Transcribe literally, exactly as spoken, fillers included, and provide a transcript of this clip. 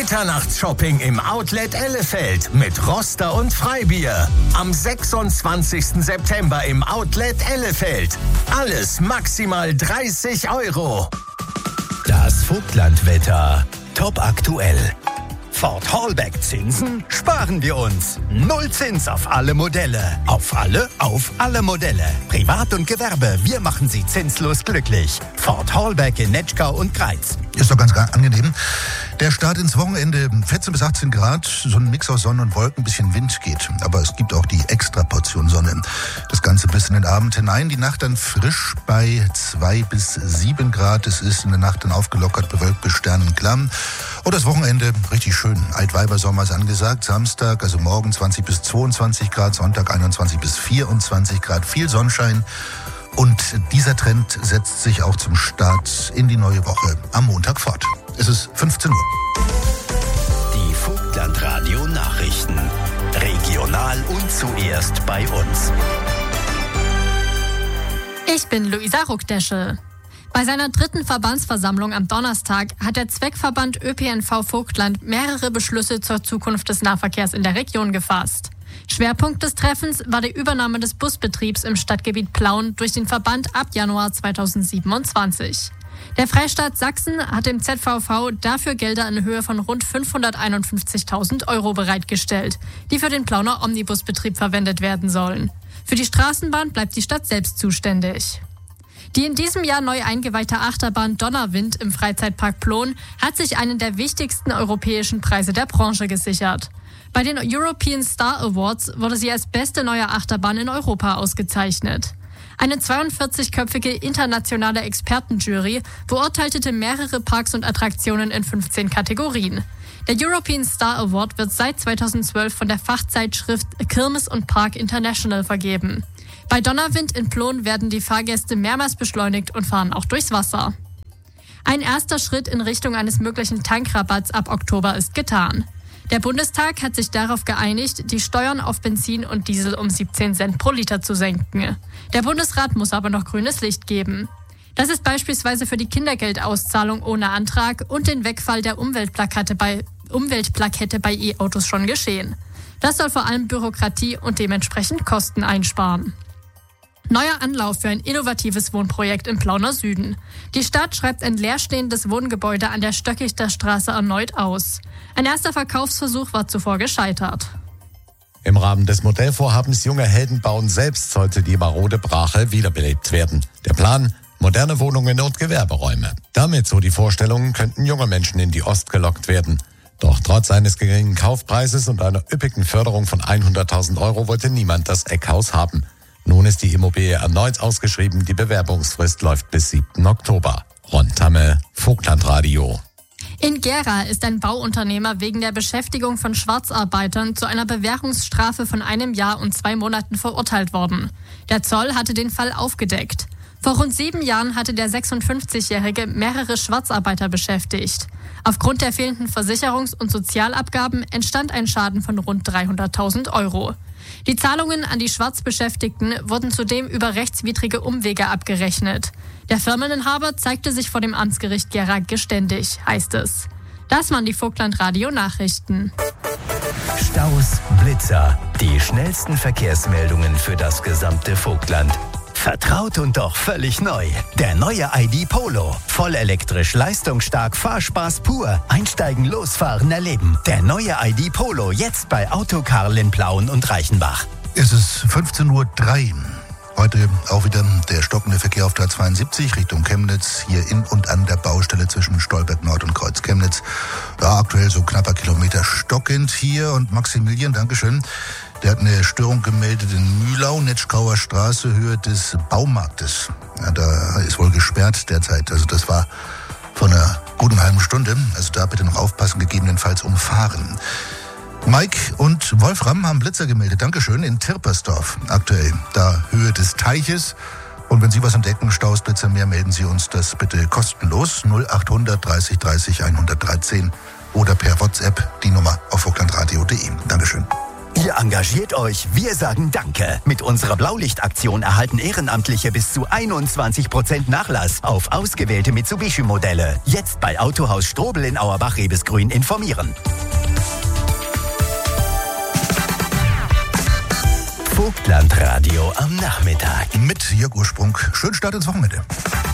Mitternachtsshopping im Outlet Ellefeld mit Roster und Freibier. Am sechsundzwanzigsten September im Outlet Ellefeld. Alles maximal dreißig Euro. Das Vogtlandwetter. Top aktuell. Ford Hallback Zinsen sparen wir uns. Null Zins auf alle Modelle. Auf alle, auf alle Modelle. Privat und Gewerbe, wir machen Sie zinslos glücklich. Ford Hallback in Netschkau und Greiz. Ist doch ganz angenehm. Der Start ins Wochenende, vierzehn bis achtzehn Grad, so ein Mix aus Sonne und Wolken, ein bisschen Wind geht. Aber es gibt auch die extra Portion Sonne. Das Ganze bis in den Abend hinein. Die Nacht dann frisch bei zwei bis sieben Grad. Es ist in der Nacht dann aufgelockert, bewölkt bis sternenklar. Und das Wochenende richtig schön. Altweibersommer ist angesagt. Samstag, also morgen zwanzig bis zweiundzwanzig Grad. Sonntag einundzwanzig bis vierundzwanzig Grad. Viel Sonnenschein. Und dieser Trend setzt sich auch zum Start in die neue Woche am Montag fort. Es ist fünfzehn Uhr. Die Vogtlandradio Nachrichten. Regional und zuerst bei uns. Ich bin Luisa Ruckdeschel. Bei seiner dritten Verbandsversammlung am Donnerstag hat der Zweckverband Ö P N V Vogtland mehrere Beschlüsse zur Zukunft des Nahverkehrs in der Region gefasst. Schwerpunkt des Treffens war die Übernahme des Busbetriebs im Stadtgebiet Plauen durch den Verband ab Januar zweitausendsiebenundzwanzig. Der Freistaat Sachsen hat dem Z V V dafür Gelder in Höhe von rund fünfhunderteinundfünfzigtausend Euro bereitgestellt, die für den Plauner Omnibusbetrieb verwendet werden sollen. Für die Straßenbahn bleibt die Stadt selbst zuständig. Die in diesem Jahr neu eingeweihte Achterbahn Donnerwind im Freizeitpark Plon hat sich einen der wichtigsten europäischen Preise der Branche gesichert. Bei den European Star Awards wurde sie als beste neue Achterbahn in Europa ausgezeichnet. Eine zweiundvierzigköpfige internationale Expertenjury beurteilte mehrere Parks und Attraktionen in fünfzehn Kategorien. Der European Star Award wird seit zweitausendzwölf von der Fachzeitschrift Kirmes und Park International vergeben. Bei Donnerwind in Plon werden die Fahrgäste mehrmals beschleunigt und fahren auch durchs Wasser. Ein erster Schritt in Richtung eines möglichen Tankrabatts ab Oktober ist getan. Der Bundestag hat sich darauf geeinigt, die Steuern auf Benzin und Diesel um siebzehn Cent pro Liter zu senken. Der Bundesrat muss aber noch grünes Licht geben. Das ist beispielsweise für die Kindergeldauszahlung ohne Antrag und den Wegfall der Umweltplakette bei, Umweltplakette bei E-Autos schon geschehen. Das soll vor allem Bürokratie und dementsprechend Kosten einsparen. Neuer Anlauf für ein innovatives Wohnprojekt im Plauner Süden. Die Stadt schreibt ein leerstehendes Wohngebäude an der Stöckichter Straße erneut aus. Ein erster Verkaufsversuch war zuvor gescheitert. Im Rahmen des Modellvorhabens Junge Helden bauen selbst sollte die marode Brache wiederbelebt werden. Der Plan? Moderne Wohnungen und Gewerberäume. Damit, so die Vorstellungen, könnten junge Menschen in die Ost gelockt werden. Doch trotz eines geringen Kaufpreises und einer üppigen Förderung von hunderttausend Euro wollte niemand das Eckhaus haben. Nun ist die Immobilie erneut ausgeschrieben. Die Bewerbungsfrist läuft bis siebten Oktober. Ron Tamme, Vogtlandradio. In Gera ist ein Bauunternehmer wegen der Beschäftigung von Schwarzarbeitern zu einer Bewährungsstrafe von einem Jahr und zwei Monaten verurteilt worden. Der Zoll hatte den Fall aufgedeckt. Vor rund sieben Jahren hatte der sechsundfünfzigjährige mehrere Schwarzarbeiter beschäftigt. Aufgrund der fehlenden Versicherungs- und Sozialabgaben entstand ein Schaden von rund dreihunderttausend Euro. Die Zahlungen an die Schwarzbeschäftigten wurden zudem über rechtswidrige Umwege abgerechnet. Der Firmeninhaber zeigte sich vor dem Amtsgericht Gera geständig, heißt es. Das waren die Vogtlandradio-Nachrichten. Staus, Blitzer, die schnellsten Verkehrsmeldungen für das gesamte Vogtland. Vertraut und doch völlig neu. Der neue I D Polo. Voll elektrisch, leistungsstark, Fahrspaß pur. Einsteigen, losfahren, erleben. Der neue I D Polo jetzt bei Autokarl in Plauen und Reichenbach. Es ist fünfzehn Uhr drei. Heute auch wieder der stockende Verkehr auf der zweiundsiebzig Richtung Chemnitz, hier in und an der Baustelle zwischen Stolberg Nord und Kreuz Chemnitz. Ja, aktuell so knapper Kilometer stockend hier. Und Maximilian, Dankeschön, der hat eine Störung gemeldet in Mühlau, Netschkauer Straße, Höhe des Baumarktes. Ja, da ist wohl gesperrt derzeit. Also das war vor einer guten halben Stunde. Also da bitte noch aufpassen, gegebenenfalls umfahren. Mike und Wolfram haben Blitzer gemeldet. Dankeschön, in Tirpersdorf aktuell. Da Höhe des Teiches. Und wenn Sie was entdecken, Staus, Blitzer mehr, melden Sie uns das bitte kostenlos. null achthundert dreißig dreißig hundertdreizehn oder per WhatsApp die Nummer auf vogtlandradio punkt de. Dankeschön. Ihr engagiert euch, wir sagen Danke. Mit unserer Blaulichtaktion erhalten Ehrenamtliche bis zu einundzwanzig Prozent Nachlass auf ausgewählte Mitsubishi-Modelle. Jetzt bei Autohaus Strobel in Auerbach-Rebesgrün informieren. Vogtlandradio am Nachmittag. Mit Jörg Ursprung. Schönen Start ins Wochenende.